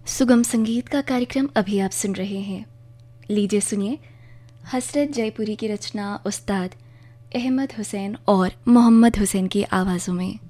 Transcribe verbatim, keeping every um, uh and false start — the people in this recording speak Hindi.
सुगम संगीत का कार्यक्रम अभी आप सुन रहे हैं। लीजिए सुनिए हसरत जयपुरी की रचना उस्ताद अहमद हुसैन और मोहम्मद हुसैन की आवाज़ों में।